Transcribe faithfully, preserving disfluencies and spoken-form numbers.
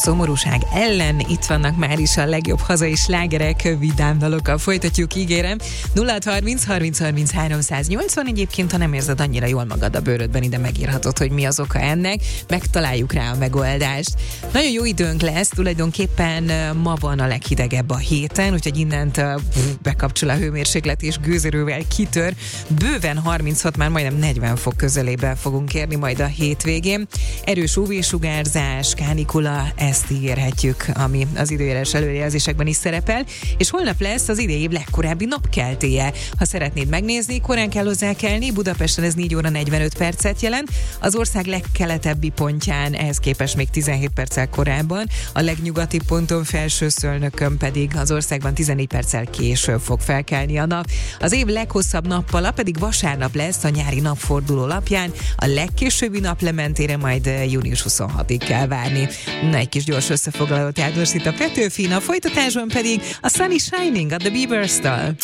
szomorúság ellen. Itt vannak már is a legjobb hazai slágerek, vidám dalokkal folytatjuk, ígérem. nulla harminc harminc harminc háromszáznyolcvan, egyébként, ha nem érzed annyira jól magad a bőrödben, ide megírhatod, hogy mi az oka ennek, megtaláljuk rá a megoldást. Nagyon jó időnk lesz, tulajdonképpen ma van a leghidegebb a héten, úgyhogy innent bekapcsol a hőmérséklet és gőzerővel kitör. Bőven harminchat, már majdnem negyven fok közelében fogunk érni majd a hétvégén. Erős ú vé-sugárzás, kánikula, ezt ígérhetjük, ami az időjárás előrejelzésekben is szerepel, és holnap lesz az idei év legkorábbi napkeltéje. Ha szeretnéd megnézni, korán kell hozzá kelni, Budapesten ez négy óra negyvenöt percet jelent, az ország legkeletebbi pontján ehhez képest még tizenhét perccel korábban, a legnyugati ponton, Felsőszölnökön pedig az országban tizennégy perccel később fog felkelni a nap. Az év leghosszabb nappala pedig vasárnap lesz, a nyári napforduló napján, a legkésőbbi naplementére majd június huszonhatodikáig kell várni. Na, egy kis gyors összefoglalót János itt a Petőfin, a folytatásban pedig a Sunny Shining, a The Bieber-től.